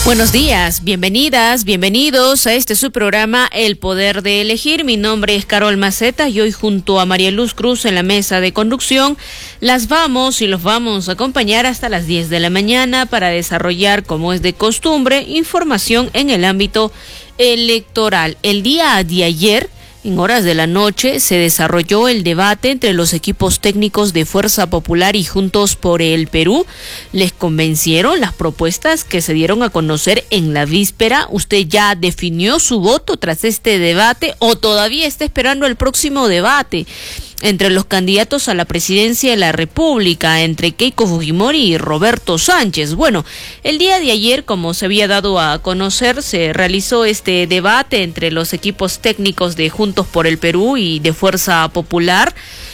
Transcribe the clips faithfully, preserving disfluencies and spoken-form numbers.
Buenos días, bienvenidas, bienvenidos a este su programa El Poder de Elegir. Mi nombre es Carol Maceta y hoy junto a María Luz Cruz en la mesa de conducción las vamos y los vamos a acompañar hasta las diez de la mañana para desarrollar, como es de costumbre, información en el ámbito electoral. El día de ayer, en horas de la noche, se desarrolló el debate entre los equipos técnicos de Fuerza Popular y Juntos por el Perú. ¿Les convencieron las propuestas que se dieron a conocer en la víspera? ¿Usted ya definió su voto tras este debate o todavía está esperando el próximo debate entre los candidatos a la presidencia de la República, entre Keiko Fujimori y Roberto Sánchez? Bueno, el día de ayer, como se había dado a conocer, se realizó este debate entre los equipos técnicos de Juntos por el Perú y de Fuerza Popular.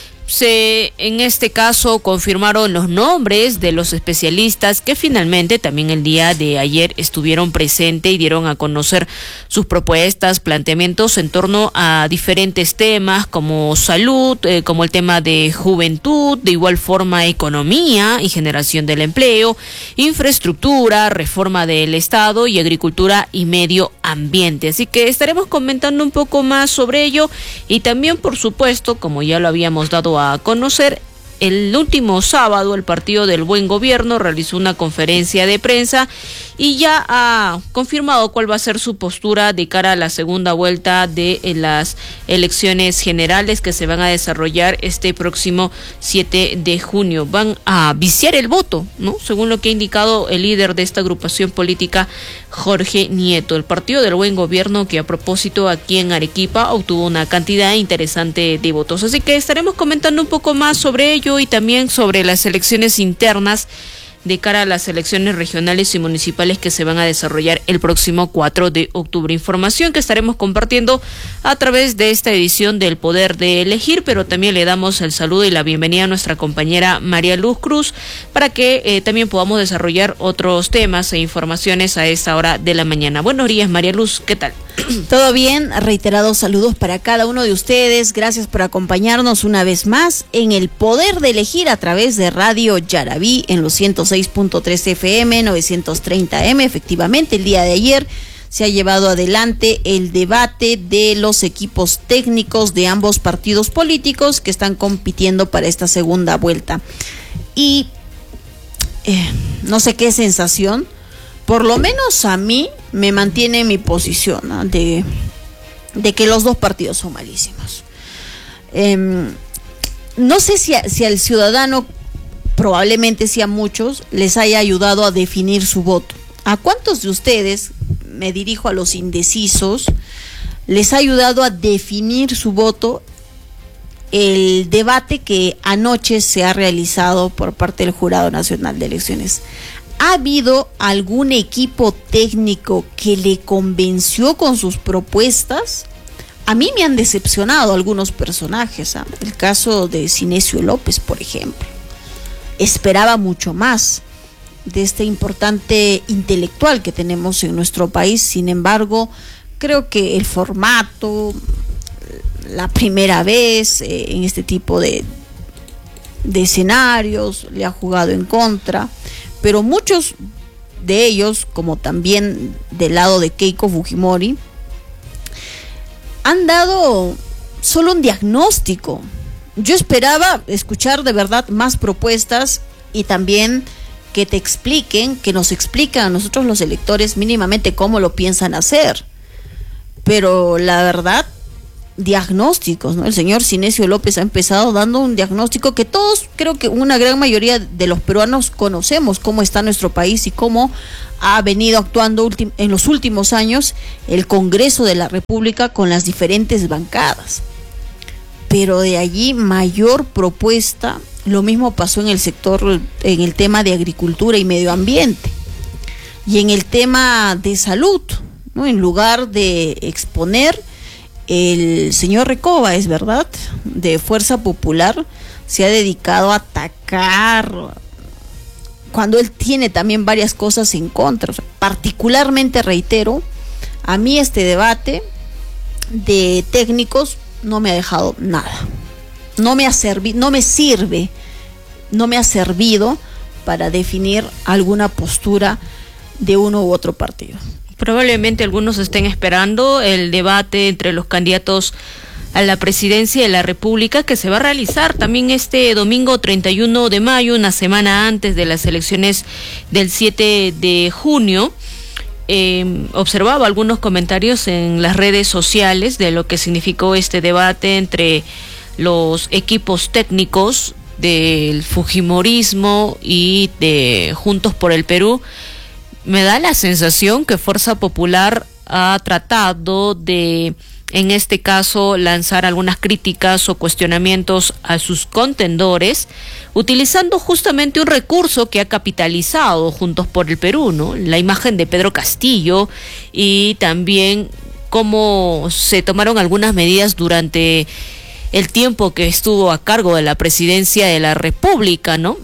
Se, en este caso, confirmaron los nombres de los especialistas que finalmente también el día de ayer estuvieron presentes y dieron a conocer sus propuestas, planteamientos en torno a diferentes temas como salud, eh, como el tema de juventud, de igual forma economía y generación del empleo, infraestructura, reforma del Estado y agricultura y medio ambiente. Así que estaremos comentando un poco más sobre ello y también, por supuesto, como ya lo habíamos dado a conocer, el último sábado el Partido del Buen Gobierno realizó una conferencia de prensa y ya ha confirmado cuál va a ser su postura de cara a la segunda vuelta de las elecciones generales que se van a desarrollar este próximo siete de junio. Van a viciar el voto, ¿no? Según lo que ha indicado el líder de esta agrupación política, Jorge Nieto. El Partido del Buen Gobierno, que a propósito aquí en Arequipa obtuvo una cantidad interesante de votos. Así que estaremos comentando un poco más sobre ello y también sobre las elecciones internas de cara a las elecciones regionales y municipales que se van a desarrollar el próximo cuatro de octubre. Información que estaremos compartiendo a través de esta edición del Poder de Elegir, pero también le damos el saludo y la bienvenida a nuestra compañera María Luz Cruz para que eh, también podamos desarrollar otros temas e informaciones a esta hora de la mañana. Buenos días, María Luz, ¿qué tal? Todo bien, reiterados saludos para cada uno de ustedes. Gracias por acompañarnos una vez más en El Poder de Elegir a través de Radio Yarabí en los ciento seis punto tres F M, novecientos treinta M. Efectivamente, el día de ayer se ha llevado adelante el debate de los equipos técnicos de ambos partidos políticos que están compitiendo para esta segunda vuelta. Y eh, no sé qué sensación, por lo menos a mí me mantiene mi posición, ¿no? de, de que los dos partidos son malísimos. Eh, no sé si, a, si al ciudadano, probablemente sí a muchos, les haya ayudado a definir su voto. ¿A cuántos de ustedes, me dirijo a los indecisos, les ha ayudado a definir su voto el debate que anoche se ha realizado por parte del Jurado Nacional de Elecciones? ¿Ha habido algún equipo técnico que le convenció con sus propuestas? A mí me han decepcionado algunos personajes, ¿eh? El caso de Cinesio López, por ejemplo. Esperaba mucho más de este importante intelectual que tenemos en nuestro país. Sin embargo, creo que el formato, la primera vez eh, en este tipo de, de escenarios, le ha jugado en contra. Pero muchos de ellos, como también del lado de Keiko Fujimori, han dado solo un diagnóstico. Yo esperaba escuchar de verdad más propuestas y también que te expliquen, que nos expliquen a nosotros los electores mínimamente cómo lo piensan hacer. Pero la verdad, diagnósticos, ¿no? El señor Cinesio López ha empezado dando un diagnóstico que todos, creo que una gran mayoría de los peruanos conocemos cómo está nuestro país y cómo ha venido actuando en los últimos años el Congreso de la República con las diferentes bancadas. Pero de allí mayor propuesta, lo mismo pasó en el sector, en el tema de agricultura y medio ambiente y en el tema de salud, ¿no? En lugar de exponer, el señor Recoba, es verdad, de Fuerza Popular, se ha dedicado a atacar cuando él tiene también varias cosas en contra. O sea, particularmente, reitero, a mí este debate de técnicos no me ha dejado nada. No me ha servido, no me sirve, no me ha servido para definir alguna postura de uno u otro partido. Probablemente algunos estén esperando el debate entre los candidatos a la presidencia de la República, que se va a realizar también este domingo treinta y uno de mayo, una semana antes de las elecciones del siete de junio. Eh, observaba algunos comentarios en las redes sociales de lo que significó este debate entre los equipos técnicos del fujimorismo y de Juntos por el Perú. Me da la sensación que Fuerza Popular ha tratado de, en este caso, lanzar algunas críticas o cuestionamientos a sus contendores, utilizando justamente un recurso que ha capitalizado Juntos por el Perú, ¿no? La imagen de Pedro Castillo, y también cómo se tomaron algunas medidas durante el tiempo que estuvo a cargo de la presidencia de la República, ¿no?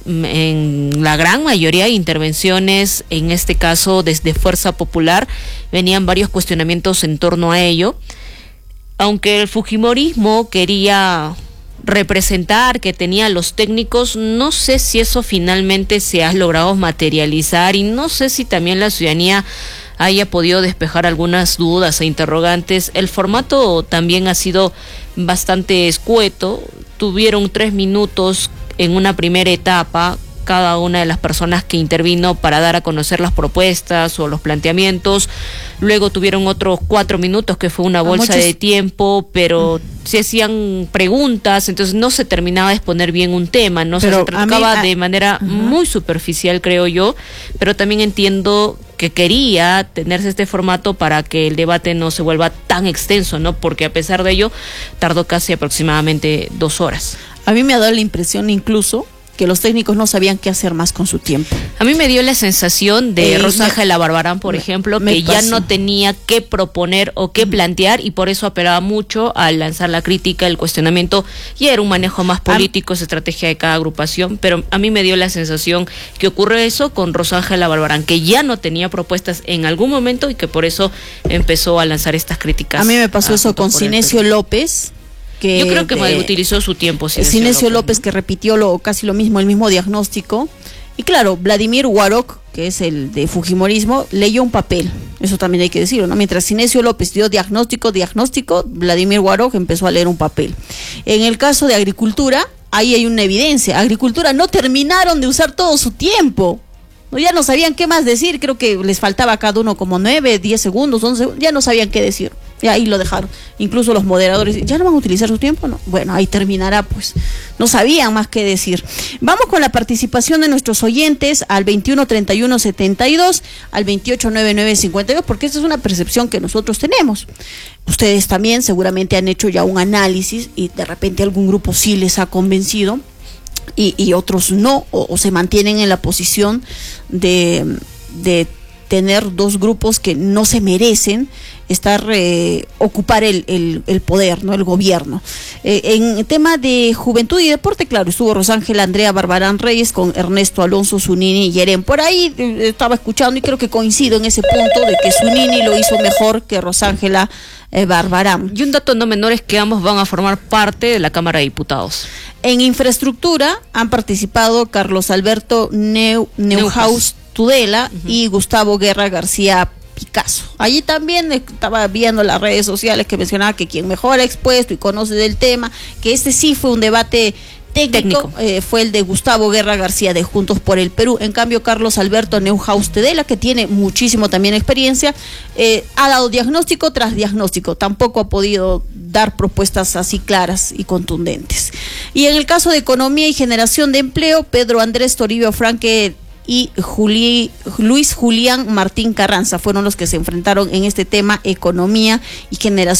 En la gran mayoría de intervenciones, en este caso desde Fuerza Popular, venían varios cuestionamientos en torno a ello. Aunque el fujimorismo quería representar que tenía los técnicos, no sé si eso finalmente se ha logrado materializar, y no sé si también la ciudadanía haya podido despejar algunas dudas e interrogantes. El formato también ha sido bastante escueto. Tuvieron tres minutos en una primera etapa cada una de las personas que intervino para dar a conocer las propuestas o los planteamientos. Luego tuvieron otros cuatro minutos, que fue una bolsa de tiempo, pero se hacían preguntas, entonces no se terminaba de exponer bien un tema, no se trataba mí, a... de manera uh-huh. muy superficial, creo yo, pero también entiendo que quería tenerse este formato para que el debate no se vuelva tan extenso, ¿no? Porque a pesar de ello tardó casi aproximadamente dos horas. A mí me ha dado la impresión incluso que los técnicos no sabían qué hacer más con su tiempo. A mí me dio la sensación de eh, Rosángela Barbarán, por me, ejemplo, me que pasó. ya no tenía qué proponer o qué plantear, y por eso apelaba mucho al lanzar la crítica, el cuestionamiento, y era un manejo más político, esa estrategia de cada agrupación, pero a mí me dio la sensación que ocurre eso con Rosángela Barbarán, que ya no tenía propuestas en algún momento y que por eso empezó a lanzar estas críticas. A mí me pasó eso con Cinesio López. Que Yo creo que de, utilizó su tiempo. Cinesio, Cinesio López, López, que repitió lo, casi lo mismo, el mismo diagnóstico. Y claro, Vladimir Warok, que es el de fujimorismo, leyó un papel. Eso también hay que decirlo, ¿no? Mientras Cinesio López dio diagnóstico, diagnóstico, Vladimir Warok empezó a leer un papel. En el caso de Agricultura, ahí hay una evidencia. Agricultura no terminaron de usar todo su tiempo. No, ya no sabían qué más decir, creo que les faltaba a cada uno como nueve, diez segundos, once, ya no sabían qué decir, y ahí lo dejaron. Incluso los moderadores, ¿ya no van a utilizar su tiempo? No, bueno, ahí terminará, pues, no sabían más qué decir. Vamos con la participación de nuestros oyentes al veintiuno treinta y uno setenta y dos, al veintiocho noventa y nueve cincuenta y dos, porque esta es una percepción que nosotros tenemos. Ustedes también seguramente han hecho ya un análisis y de repente algún grupo sí les ha convencido, Y, y otros no, o, o se mantienen en la posición de, de tener dos grupos que no se merecen estar, eh, ocupar el, el, el poder, ¿no? El gobierno. Eh, en tema de juventud y deporte, claro, estuvo Rosángela Andrea Barbarán Reyes con Ernesto Alonso Zunini y Yerén. Por ahí eh, estaba escuchando y creo que coincido en ese punto de que Zunini lo hizo mejor que Rosángela eh, Barbarán. Y un dato no menor es que ambos van a formar parte de la Cámara de Diputados. En infraestructura han participado Carlos Alberto Neu, Neuhaus Tudela uh-huh. y Gustavo Guerra García Picasso. Allí también estaba viendo las redes sociales que mencionaba que quien mejor ha expuesto y conoce del tema, que este sí fue un debate técnico, técnico. Eh, fue el de Gustavo Guerra García de Juntos por el Perú. En cambio, Carlos Alberto Neuhaus Tudela, que tiene muchísimo también experiencia, eh, ha dado diagnóstico tras diagnóstico, tampoco ha podido dar propuestas así claras y contundentes. Y en el caso de economía y generación de empleo, Pedro Andrés Toribio Franque y Juli, Luis Julián Martín Carranza fueron los que se enfrentaron en este tema, economía y generación